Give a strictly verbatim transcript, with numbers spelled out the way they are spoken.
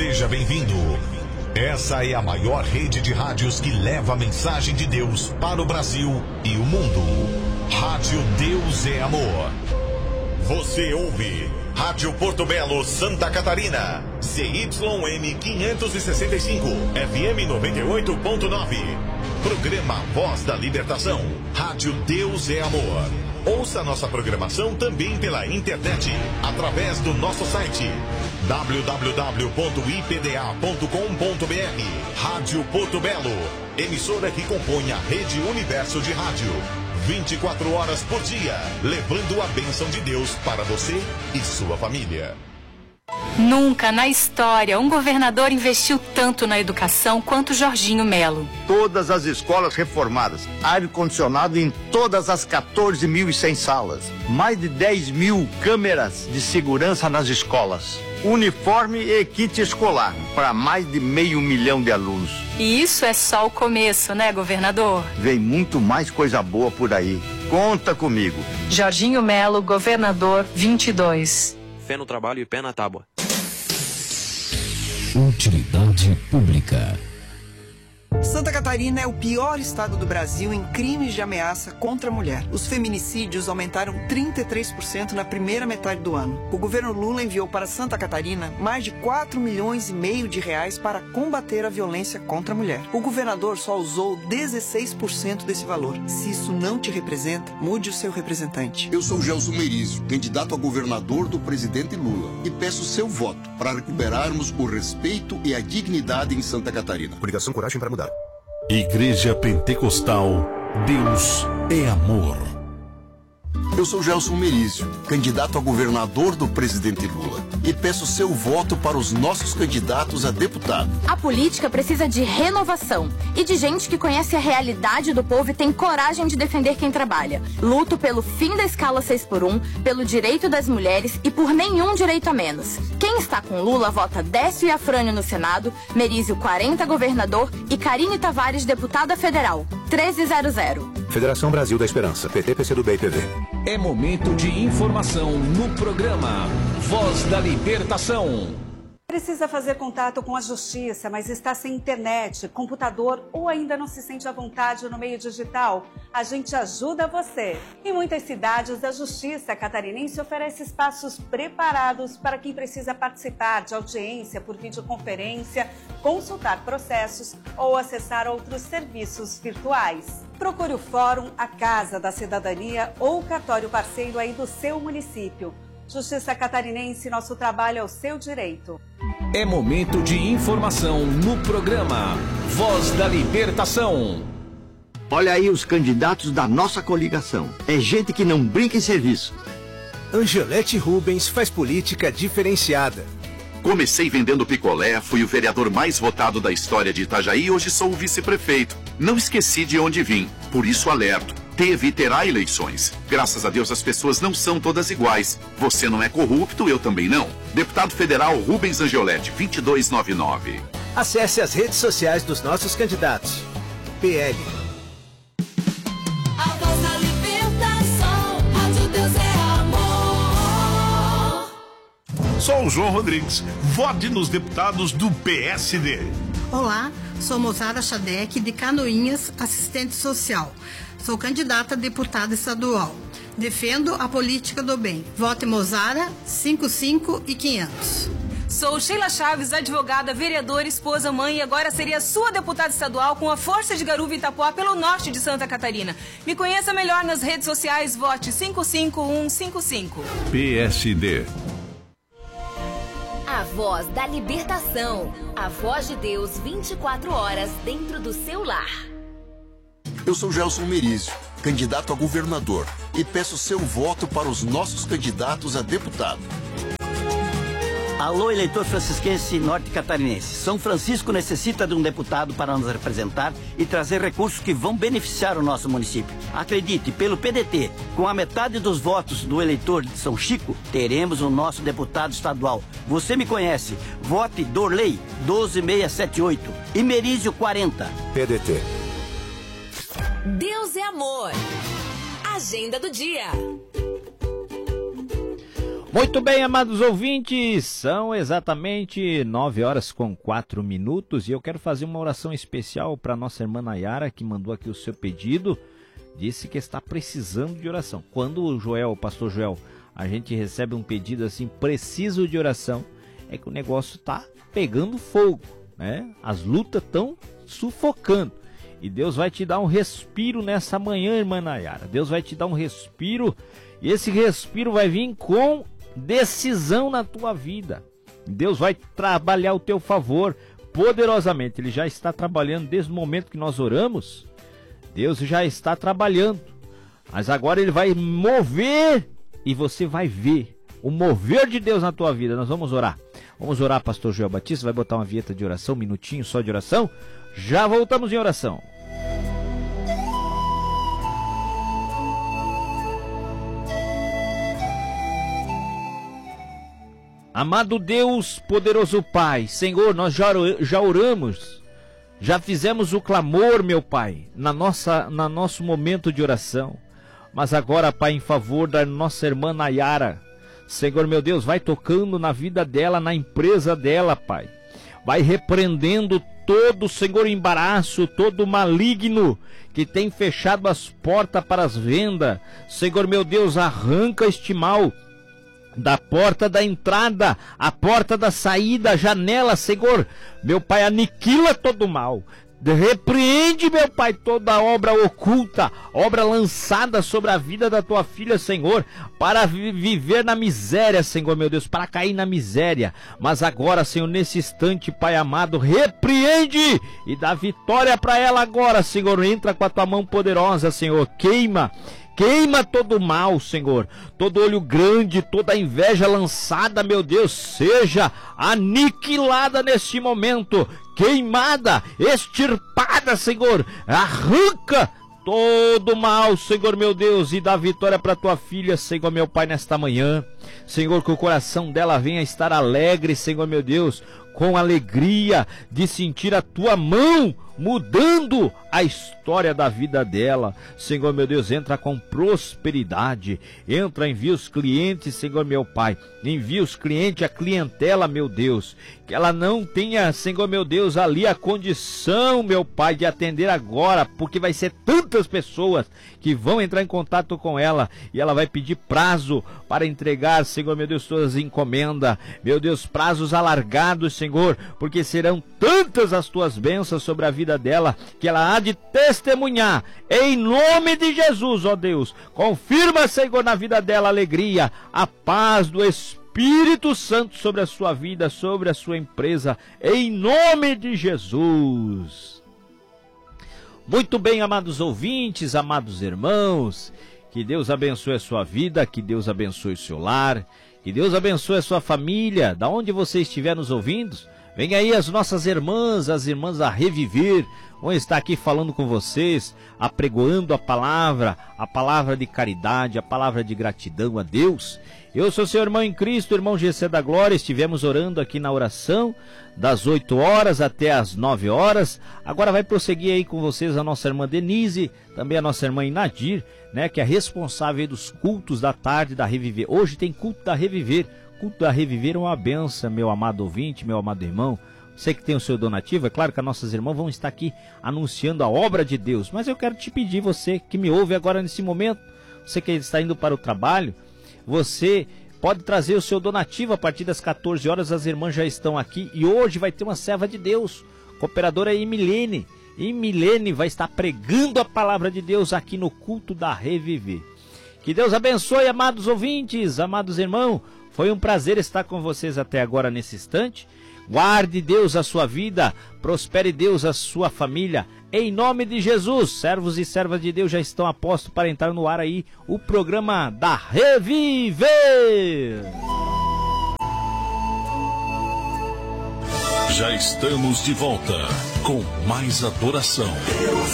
Seja bem-vindo. Essa é a maior rede de rádios que leva a mensagem de Deus para o Brasil e o mundo. Rádio Deus é Amor. Você ouve Rádio Porto Belo, Santa Catarina. C Y M quinhentos e sessenta e cinco, F M noventa e oito ponto nove. Programa Voz da Libertação. Rádio Deus é Amor. Ouça nossa programação também pela internet, através do nosso site w w w ponto i p d a ponto com ponto b r. Rádio Porto Belo, emissora que compõe a Rede Universo de Rádio. vinte e quatro horas por dia, levando a bênção de Deus para você e sua família. Nunca na história um governador investiu tanto na educação quanto Jorginho Melo. Todas as escolas reformadas, ar-condicionado em todas as quatorze mil e cem salas, mais de dez mil câmeras de segurança nas escolas, uniforme e kit escolar para mais de meio milhão de alunos. E isso é só o começo, né, governador? Vem muito mais coisa boa por aí. Conta comigo. Jorginho Melo, governador vinte e dois. Fé no trabalho e pé na tábua. Utilidade pública. Santa Catarina é o pior estado do Brasil em crimes de ameaça contra a mulher. Os feminicídios aumentaram trinta e três por cento na primeira metade do ano. O governo Lula enviou para Santa Catarina mais de quatro milhões e meio de reais para combater a violência contra a mulher. O governador só usou dezesseis por cento desse valor. Se isso não te representa, mude o seu representante. Eu sou Gelson Merizio, candidato a governador do presidente Lula, e peço seu voto para recuperarmos o respeito e a dignidade em Santa Catarina. Coligação Coragem para Mudar. Igreja Pentecostal, Deus é Amor. Eu sou Gelson Merizio, candidato a governador do presidente Lula, e peço seu voto para os nossos candidatos a deputado. A política precisa de renovação e de gente que conhece a realidade do povo e tem coragem de defender quem trabalha. Luto pelo fim da escala seis por um, pelo direito das mulheres e por nenhum direito a menos. Quem está com Lula vota Décio e Afrânio no Senado, Merizio quarenta governador e Karine Tavares deputada federal. treze zero zero. Federação Brasil da Esperança, P T, P C do B e P V. É momento de informação no programa Voz da Libertação. Precisa fazer contato com a justiça, mas está sem internet, computador ou ainda não se sente à vontade no meio digital? A gente ajuda você. Em muitas cidades, a Justiça Catarinense oferece espaços preparados para quem precisa participar de audiência por videoconferência, consultar processos ou acessar outros serviços virtuais. Procure o Fórum, a Casa da Cidadania ou o cartório parceiro aí do seu município. Justiça Catarinense, nosso trabalho é o seu direito. É momento de informação no programa Voz da Libertação. Olha aí os candidatos da nossa coligação. É gente que não brinca em serviço. Angelete Rubens faz política diferenciada. Comecei vendendo picolé, fui o vereador mais votado da história de Itajaí e hoje sou o vice-prefeito. Não esqueci de onde vim, por isso alerto. Teve e terá eleições. Graças a Deus as pessoas não são todas iguais. Você não é corrupto, eu também não. Deputado Federal Rubens Angelete, vinte e dois noventa e nove. Acesse as redes sociais dos nossos candidatos. P L. A voz da libertação, Rádio Deus é amor. Sou o João Rodrigues. Vote nos deputados do P S D. Olá, sou Mozara Chadec, de Canoinhas, assistente social. Sou candidata a deputada estadual. Defendo a política do bem. Vote Mozara, cinquenta e cinco e quinhentos. Sou Sheila Chaves, advogada, vereadora, esposa, mãe e agora seria sua deputada estadual com a força de Garuva e Itapuá pelo norte de Santa Catarina. Me conheça melhor nas redes sociais, vote cinco cinco um cinco cinco. P S D. A Voz da Libertação. A voz de Deus vinte e quatro horas dentro do seu lar. Eu sou Gelson Merizio, candidato a governador, e peço seu voto para os nossos candidatos a deputado. Alô, eleitor francisquense norte catarinense. São Francisco necessita de um deputado para nos representar e trazer recursos que vão beneficiar o nosso município. Acredite, pelo P D T, com a metade dos votos do eleitor de São Chico, teremos o nosso deputado estadual. Você me conhece. Vote Dorley, doze mil seiscentos e setenta e oito. E Merizio quarenta. P D T. Deus é amor. Agenda do dia. Muito bem, amados ouvintes, são exatamente nove horas com quatro minutos e eu quero fazer uma oração especial para nossa irmã Nayara, que mandou aqui o seu pedido, disse que está precisando de oração. Quando o Joel, o pastor Joel, a gente recebe um pedido assim, preciso de oração, é que o negócio está pegando fogo, né? As lutas estão sufocando. E Deus vai te dar um respiro nessa manhã, irmã Nayara. Deus vai te dar um respiro e esse respiro vai vir com decisão na tua vida. Deus vai trabalhar ao teu favor poderosamente. Ele já está trabalhando desde o momento que nós oramos. Deus já está trabalhando. Mas agora Ele vai mover e você vai ver o mover de Deus na tua vida. Nós vamos orar. Vamos orar, pastor Joel Batista. Vai botar uma vinheta de oração, um minutinho só de oração. Já voltamos em oração. Amado Deus, poderoso Pai, Senhor, nós já, já oramos, já fizemos o clamor, meu Pai, na nossa, na nosso momento de oração. Mas agora, Pai, em favor da nossa irmã Nayara, Senhor, meu Deus, vai tocando na vida dela, na empresa dela, Pai. Vai repreendendo todo, Senhor, embaraço, todo maligno que tem fechado as portas para as vendas. Senhor, meu Deus, arranca este mal da porta da entrada, a porta da saída, a janela, Senhor, meu Pai, aniquila todo o mal, repreende, meu Pai, toda obra oculta, obra lançada sobre a vida da tua filha, Senhor, para vi viver na miséria, Senhor, meu Deus, para cair na miséria. Mas agora, Senhor, nesse instante, Pai amado, repreende e dá vitória para ela agora, Senhor. Entra com a tua mão poderosa, Senhor, queima Queima todo o mal, Senhor, todo olho grande, toda inveja lançada, meu Deus, seja aniquilada neste momento, queimada, extirpada, Senhor, arranca todo mal, Senhor, meu Deus, e dá vitória para tua filha, Senhor, meu Pai, nesta manhã. Senhor, que o coração dela venha estar alegre, Senhor, meu Deus, com alegria de sentir a tua mão mudando a história da vida dela. Senhor, meu Deus, entra com prosperidade, entra, envia os clientes, Senhor, meu Pai, envia os clientes, a clientela, meu Deus, que ela não tenha, Senhor, meu Deus, ali a condição, meu Pai, de atender agora, porque vai ser tantas pessoas que vão entrar em contato com ela, e ela vai pedir prazo para entregar, Senhor, meu Deus, todas as encomendas, meu Deus, prazos alargados, Senhor, porque serão tantas as tuas bênçãos sobre a vida dela, que ela há de testemunhar, em nome de Jesus, ó Deus. Confirma, Senhor, na vida dela a alegria, a paz do Espírito Santo sobre a sua vida, sobre a sua empresa, em nome de Jesus. Muito bem, amados ouvintes, amados irmãos, que Deus abençoe a sua vida, que Deus abençoe o seu lar, que Deus abençoe a sua família, da onde você estiver nos ouvindo. Vem aí as nossas irmãs, as irmãs a Reviver, vão estar aqui falando com vocês, apregoando a palavra, a palavra de caridade, a palavra de gratidão a Deus. Eu sou seu irmão em Cristo, irmão G C da Glória, estivemos orando aqui na oração, das oito horas até as nove horas. Agora vai prosseguir aí com vocês a nossa irmã Denise, também a nossa irmã Inadir, né, que é responsável dos cultos da tarde da Reviver. Hoje tem culto da Reviver. Culto da Reviver é uma benção, meu amado ouvinte, meu amado irmão. Você que tem o seu donativo, é claro que as nossas irmãs vão estar aqui anunciando a obra de Deus. Mas eu quero te pedir, você que me ouve agora nesse momento, você que está indo para o trabalho, você pode trazer o seu donativo a partir das quatorze horas, as irmãs já estão aqui. E hoje vai ter uma serva de Deus, cooperadora Emilene. Emilene vai estar pregando a palavra de Deus aqui no culto da Reviver. Que Deus abençoe, amados ouvintes, amados irmãos. Foi um prazer estar com vocês até agora nesse instante. Guarde Deus a sua vida, prospere Deus a sua família. Em nome de Jesus, servos e servas de Deus já estão a posto para entrar no ar aí o programa da Reviver. Já estamos de volta com mais adoração.